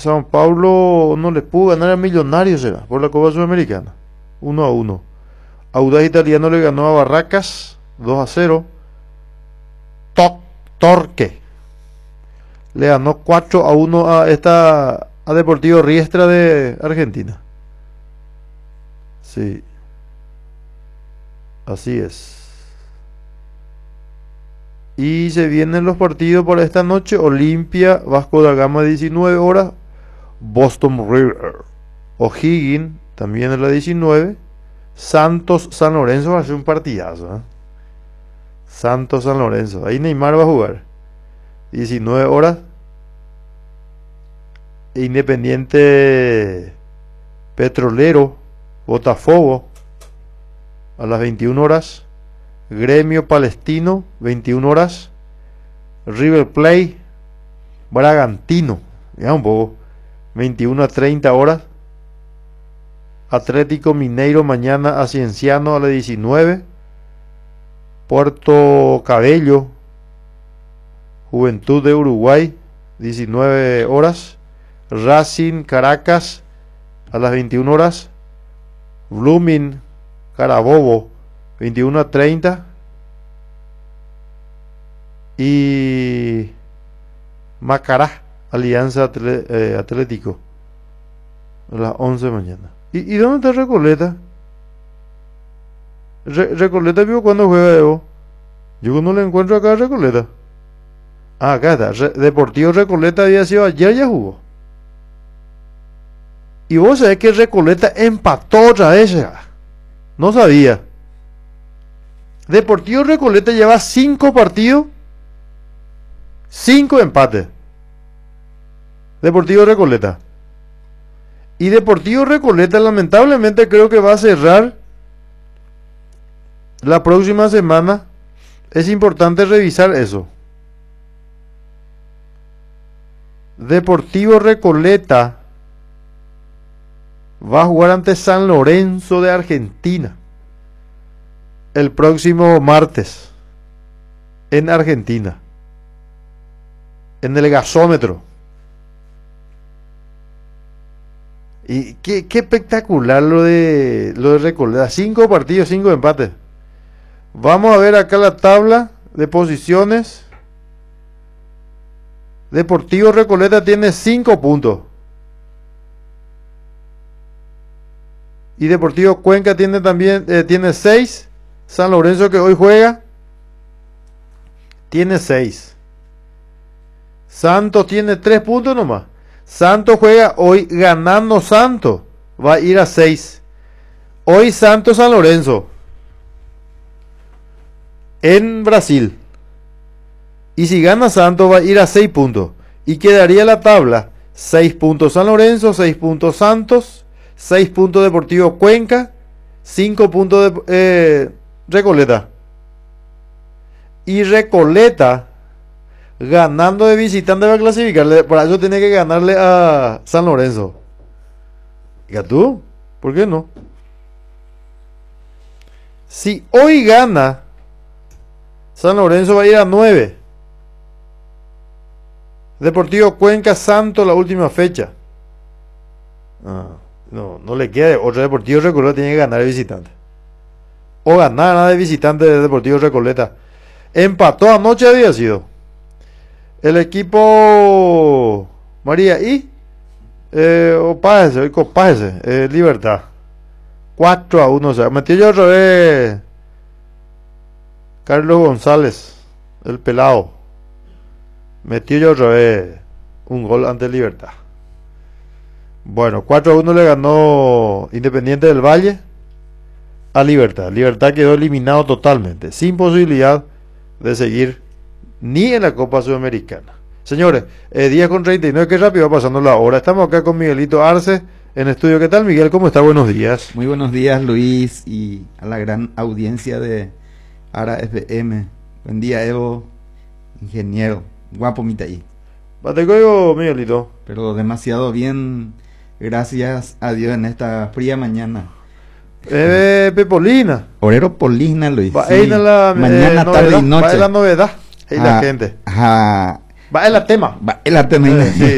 Sao Paulo no le pudo ganar a Millonarios, será, por la Copa Sudamericana. 1-1. Audax Italiano le ganó a Barracas 2-0. Torque le ganó 4-1 a Deportivo Riestra de Argentina. Sí. Así es. Y se vienen los partidos para esta noche. Olimpia, Vasco da Gama 19 horas. Boston River, O'Higgins también a las 19. Santos San Lorenzo va a ser un partidazo, ¿eh? Santos San Lorenzo. Ahí Neymar va a jugar. 19 horas. Independiente Petrolero, Botafogo a las 21 horas. Gremio Palestino, 21 horas. River Plate, Bragantino, ya un poco, 21 a 30 horas. Atlético Mineiro mañana a Cienciano a las 19. Puerto Cabello, Juventud de Uruguay, 19 horas. Racing Caracas a las 21 horas. Blooming Carabobo, 21 a 30. Y Macará, Alianza Atlético, a las 11 de mañana. ¿Y dónde está Recoleta? Recoleta vio cuando juega Evo. Yo no le encuentro acá a Recoleta. Ah, acá está. Deportivo Recoleta había sido ayer, ya jugó. Y vos sabés que Recoleta empató otra vez. No sabía. Deportivo Recoleta lleva 5 partidos, 5 empates. Deportivo Recoleta. Y Deportivo Recoleta lamentablemente creo que va a cerrar la próxima semana. Es importante revisar eso. Deportivo Recoleta va a jugar ante San Lorenzo de Argentina el próximo martes en Argentina, en el gasómetro. Y qué espectacular lo de Recoleta. 5 partidos, 5 empates. Vamos a ver acá la tabla de posiciones. Deportivo Recoleta tiene 5 puntos. Y Deportivo Cuenca tiene también tiene 6. San Lorenzo, que hoy juega, tiene 6. Santos tiene 3 puntos nomás. Santos juega hoy, ganando Santos va a ir a 6. Hoy Santos San Lorenzo en Brasil. Y si gana Santos va a ir a 6 puntos. Y quedaría la tabla: 6 puntos San Lorenzo, 6 puntos Santos, 6 puntos Deportivo Cuenca, 5 puntos de Recoleta. Y Recoleta, ganando de visitante, va a clasificarle. Por eso tiene que ganarle a San Lorenzo. ¿Y tú? ¿Por qué no? Si hoy gana, San Lorenzo va a ir a 9. Deportivo Cuenca, Santos, la última fecha. No le queda otro. Deportivo Recoleta tiene que ganar de visitante. O ganar de visitante de Deportivo Recoleta. Empató anoche, había sido. El equipo María y Copáese, Libertad. 4-1. O sea, metió yo otra vez Carlos González, el pelado. Metió yo otra vez un gol ante Libertad. Bueno, 4-1 le ganó Independiente del Valle a Libertad. Libertad quedó eliminado totalmente, sin posibilidad de seguir ni en la Copa Sudamericana. Señores, 10:39, qué rápido va pasando la hora. Estamos acá con Miguelito Arce en estudio. ¿Qué tal, Miguel? ¿Cómo está? Buenos días. Muy buenos días, Luis, y a la gran audiencia de Ara FM. Buen día, Evo, ingeniero. Guapo Mitaí. Batecoyo, Miguelito. Pero demasiado bien, gracias a Dios, en esta fría mañana. Pepolina. Orero Polina, Luis. Va sí. La, mañana, tarde y noche. Va en la novedad. Ahí la gente. Ajá. Va en la tema. Va en la tema. Sí.